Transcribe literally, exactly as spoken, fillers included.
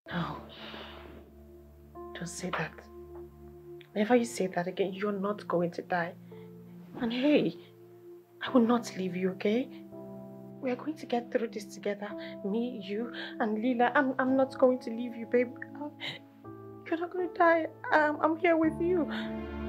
No, don't say that. Whenever you say that again, you're not going to die. And hey, I will not leave you, okay? We are going to get through this together. Me, you, and Lila. I'm, I'm not going to leave you, babe. You're not going to die. Um, I'm here with you.